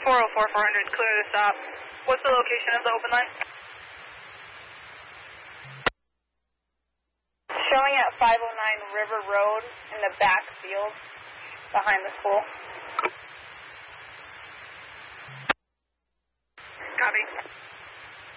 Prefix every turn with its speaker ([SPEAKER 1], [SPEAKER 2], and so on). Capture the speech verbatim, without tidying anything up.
[SPEAKER 1] four oh four, four hundred, clear to stop. What's the location of the open line? Showing at five oh nine River Road in the back field behind the school.